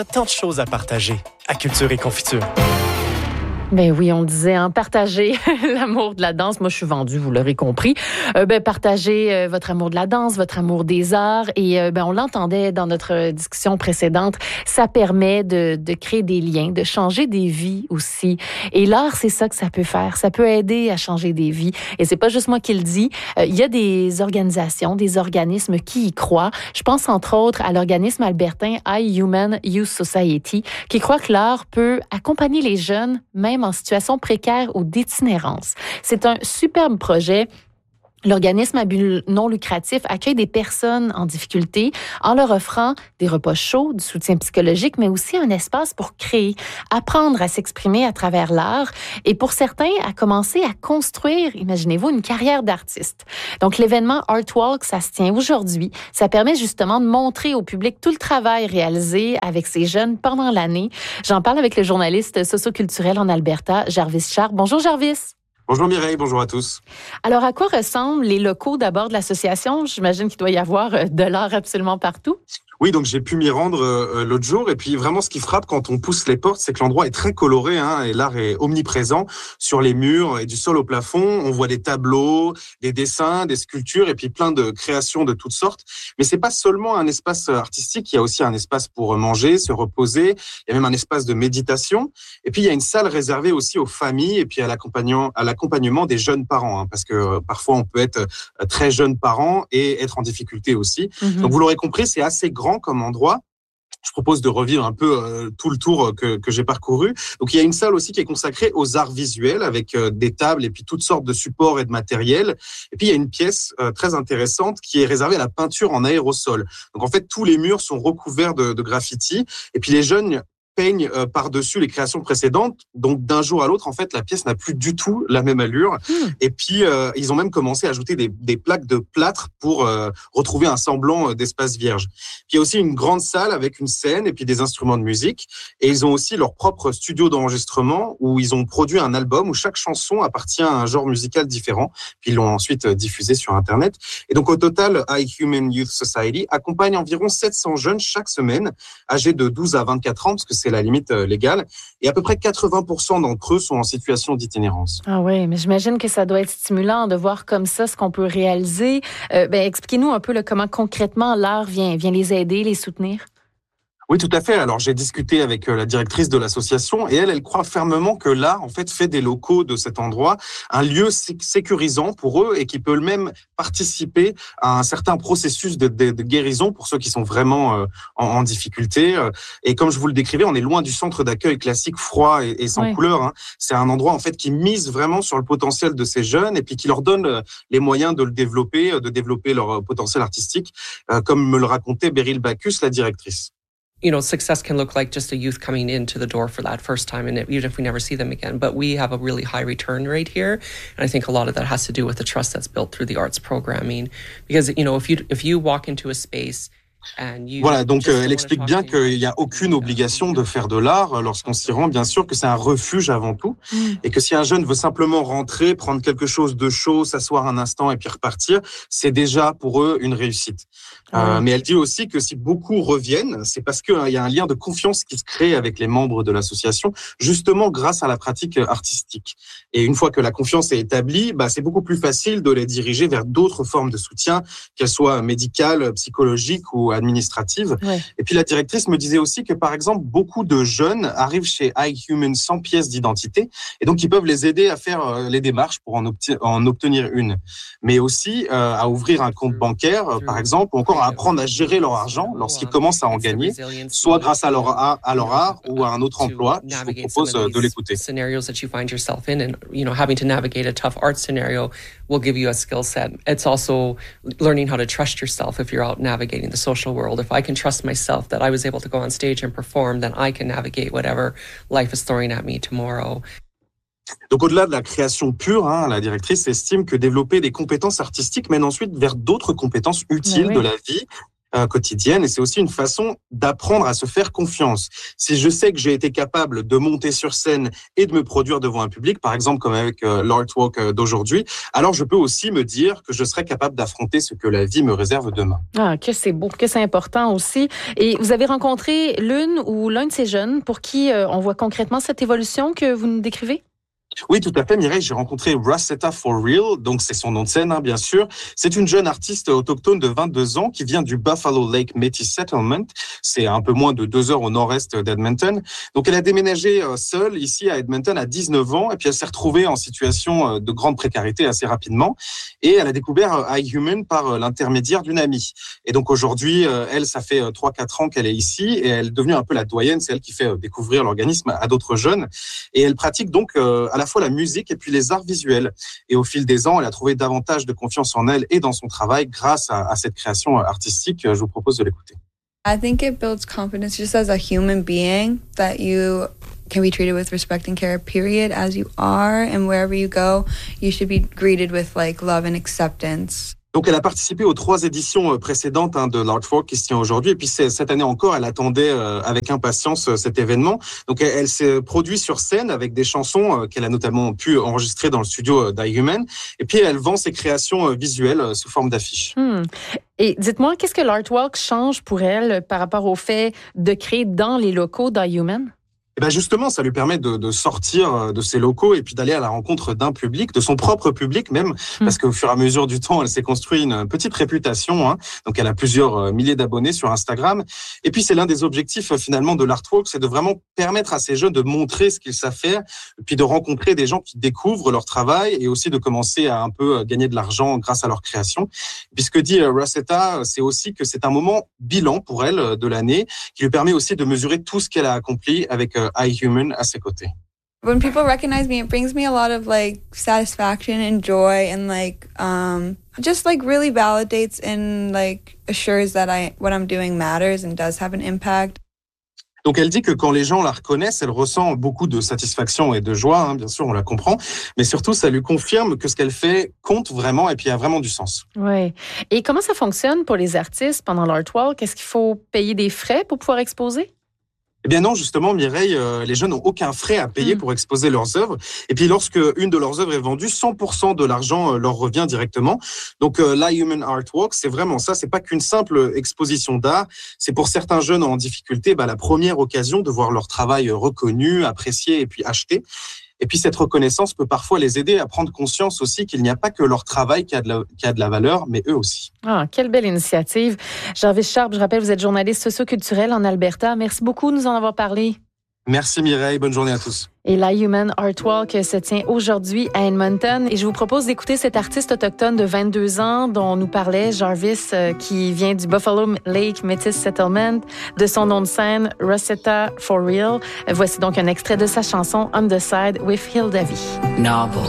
a tant de choses à partager à Culture et Confiture. Ben oui, on disait, partager l'amour de la danse. Moi, je suis vendue, vous l'aurez compris. Partagez votre amour de la danse, votre amour des arts. Et on l'entendait dans notre discussion précédente, ça permet de créer des liens, de changer des vies aussi. Et l'art, c'est ça que ça peut faire. Ça peut aider à changer des vies. Et c'est pas juste moi qui le dis. Il y a des organisations, des organismes qui y croient. Je pense entre autres à l'organisme albertain iHuman Youth Society, qui croit que l'art peut accompagner les jeunes, même en situation précaire ou d'itinérance. C'est un superbe projet. L'organisme à but non lucratif accueille des personnes en difficulté en leur offrant des repas chauds, du soutien psychologique, mais aussi un espace pour créer, apprendre à s'exprimer à travers l'art et pour certains, à commencer à construire, imaginez-vous, une carrière d'artiste. Donc, l'événement Artwalk, ça se tient aujourd'hui. Ça permet justement de montrer au public tout le travail réalisé avec ces jeunes pendant l'année. J'en parle avec le journaliste socioculturel en Alberta, Jarvis Sharp. Bonjour, Jarvis. Bonjour Mireille, bonjour à tous. Alors, à quoi ressemblent les locaux d'abord de l'association? J'imagine qu'il doit y avoir de l'art absolument partout. Oui, donc j'ai pu m'y rendre l'autre jour. Et puis vraiment, ce qui frappe quand on pousse les portes, c'est que l'endroit est très coloré, et l'art est omniprésent sur les murs et du sol au plafond. On voit des tableaux, des dessins, des sculptures et puis plein de créations de toutes sortes. Mais c'est pas seulement un espace artistique, il y a aussi un espace pour manger, se reposer. Il y a même un espace de méditation. Et puis il y a une salle réservée aussi aux familles et puis à l'accompagnement des jeunes parents, parce que parfois on peut être très jeune parent et être en difficulté aussi. Mm-hmm. Donc vous l'aurez compris, c'est assez grand comme endroit. Je propose de revivre un peu tout le tour que j'ai parcouru. Donc, il y a une salle aussi qui est consacrée aux arts visuels avec des tables et puis toutes sortes de supports et de matériel. Et puis, il y a une pièce très intéressante qui est réservée à la peinture en aérosol. Donc, en fait, tous les murs sont recouverts de graffitis. Et puis, les jeunes peignent par-dessus les créations précédentes. Donc, d'un jour à l'autre, en fait, la pièce n'a plus du tout la même allure. Et puis, ils ont même commencé à ajouter des plaques de plâtre pour retrouver un semblant d'espace vierge. Puis, il y a aussi une grande salle avec une scène et puis des instruments de musique. Et ils ont aussi leur propre studio d'enregistrement où ils ont produit un album où chaque chanson appartient à un genre musical différent. Puis, ils l'ont ensuite diffusé sur Internet. Et donc, au total, iHuman Youth Society accompagne environ 700 jeunes chaque semaine, âgés de 12 à 24 ans, parce que c'est la limite légale. Et à peu près 80% d'entre eux sont en situation d'itinérance. Ah oui, mais j'imagine que ça doit être stimulant de voir comme ça ce qu'on peut réaliser. Expliquez-nous un peu comment concrètement l'art vient les aider, les soutenir. Oui, tout à fait. Alors, j'ai discuté avec la directrice de l'association et elle croit fermement que l'art, en fait, fait des locaux de cet endroit un lieu sécurisant pour eux et qui peut même participer à un certain processus de guérison pour ceux qui sont vraiment en difficulté. Et comme je vous le décrivais, on est loin du centre d'accueil classique froid et sans couleur. C'est un endroit, en fait, qui mise vraiment sur le potentiel de ces jeunes et puis qui leur donne les moyens de le développer, de développer leur potentiel artistique, comme me le racontait Beryl Bacchus, la directrice. You know, success can look like just a youth coming into the door for that first time, and even if we never see them again. But we have a really high return rate here, and I think a lot of that has to do with the trust that's built through the arts programming. Because, you know, if you walk into a space. Voilà, donc elle explique bien qu'il n'y a aucune obligation de faire de l'art lorsqu'on s'y rend, bien sûr que c'est un refuge avant tout, et que si un jeune veut simplement rentrer, prendre quelque chose de chaud, s'asseoir un instant et puis repartir, c'est déjà pour eux une réussite. Mais elle dit aussi que si beaucoup reviennent, c'est parce qu'il y a un lien de confiance qui se crée avec les membres de l'association, justement grâce à la pratique artistique. Et une fois que la confiance est établie, c'est beaucoup plus facile de les diriger vers d'autres formes de soutien, qu'elles soient médicales, psychologiques ou administrative. Et puis la directrice me disait aussi que par exemple beaucoup de jeunes arrivent chez iHuman sans pièce d'identité et donc ils peuvent les aider à faire les démarches pour en obtenir une, mais aussi à ouvrir un compte bancaire par exemple, ou encore à apprendre à gérer leur argent lorsqu'ils commencent à en gagner, soit grâce à leur art ou à un autre emploi. Je vous propose de l'écouter. Will give you a skill set. It's also learning how to trust yourself if you're out navigating the social world. If I can trust myself that I was able to go on stage and perform, then I can navigate whatever life is throwing at me tomorrow. Donc, au-delà de la création pure, la directrice estime que développer des compétences artistiques mène ensuite vers d'autres compétences utiles de la vie. quotidienne, et c'est aussi une façon d'apprendre à se faire confiance. Si je sais que j'ai été capable de monter sur scène et de me produire devant un public, par exemple comme avec l'Art Walk d'aujourd'hui, alors je peux aussi me dire que je serai capable d'affronter ce que la vie me réserve demain. Ah, que c'est beau, que c'est important aussi. Et vous avez rencontré l'une ou l'un de ces jeunes pour qui on voit concrètement cette évolution que vous nous décrivez? Oui, tout à fait, Mireille. J'ai rencontré Rosetta For Real, donc c'est son nom de scène, bien sûr. C'est une jeune artiste autochtone de 22 ans qui vient du Buffalo Lake Métis Settlement. C'est un peu moins de 2 heures au nord-est d'Edmonton. Donc, elle a déménagé seule ici à Edmonton à 19 ans, et puis elle s'est retrouvée en situation de grande précarité assez rapidement. Et elle a découvert iHuman par l'intermédiaire d'une amie. Et donc, aujourd'hui, elle, ça fait 3-4 ans qu'elle est ici, et elle est devenue un peu la doyenne. C'est elle qui fait découvrir l'organisme à d'autres jeunes. Et elle pratique donc à la fois la musique et puis les arts visuels. Et au fil des ans, elle a trouvé davantage de confiance en elle et dans son travail grâce à cette création artistique. Je vous propose de l'écouter. I think it builds confidence just as a human being that you can be treated with respect and care, period, as you are. And wherever you go, you should be greeted with like love and acceptance. Donc, elle a participé aux 3 éditions précédentes de l'Art Walk qui se tient aujourd'hui. Et puis, cette année encore, elle attendait avec impatience cet événement. Donc, elle s'est produite sur scène avec des chansons qu'elle a notamment pu enregistrer dans le studio d'iHuman. Et puis, elle vend ses créations visuelles sous forme d'affiches. Et dites-moi, qu'est-ce que l'Art Walk change pour elle par rapport au fait de créer dans les locaux d'iHuman? Et ben justement, ça lui permet de sortir de ses locaux et puis d'aller à la rencontre d'un public, de son propre public même, parce qu'au fur et à mesure du temps, elle s'est construit une petite réputation. Donc, elle a plusieurs milliers d'abonnés sur Instagram. Et puis, c'est l'un des objectifs finalement de l'Art Walk, c'est de vraiment permettre à ces jeunes de montrer ce qu'ils savent faire, et puis de rencontrer des gens qui découvrent leur travail et aussi de commencer à un peu gagner de l'argent grâce à leur création. Et puis, ce que dit Rosetta, c'est aussi que c'est un moment bilan pour elle de l'année, qui lui permet aussi de mesurer tout ce qu'elle a accompli avec iHuman à ses côtés. When people recognize me, it brings me a lot of like satisfaction and joy and like just like really validates and like assures that what I'm doing matters and does have an impact. Donc, elle dit que quand les gens la reconnaissent, elle ressent beaucoup de satisfaction et de joie, bien sûr, on la comprend, mais surtout, ça lui confirme que ce qu'elle fait compte vraiment et puis a vraiment du sens. Oui. Et comment ça fonctionne pour les artistes pendant l'Art Walk? Est-ce qu'il faut payer des frais pour pouvoir exposer? Eh bien non, justement, Mireille, les jeunes n'ont aucun frais à payer pour exposer leurs œuvres. Et puis, lorsque une de leurs œuvres est vendue, 100% de l'argent leur revient directement. Donc, l'iHuman Art Walk, c'est vraiment ça. C'est pas qu'une simple exposition d'art. C'est pour certains jeunes en difficulté, la première occasion de voir leur travail reconnu, apprécié et puis acheté. Et puis, cette reconnaissance peut parfois les aider à prendre conscience aussi qu'il n'y a pas que leur travail qui a de la valeur, mais eux aussi. Ah, quelle belle initiative. Jarvis Sharp, je rappelle, vous êtes journaliste socio-culturel en Alberta. Merci beaucoup de nous en avoir parlé. Merci Mireille, bonne journée à tous. Et l'iHuman Art Walk se tient aujourd'hui à Edmonton. Et je vous propose d'écouter cet artiste autochtone de 22 ans dont nous parlait Jarvis, qui vient du Buffalo Lake Métis Settlement, de son nom de scène, Rosetta For Real. Voici donc un extrait de sa chanson On the Side with Hilda V. Novel.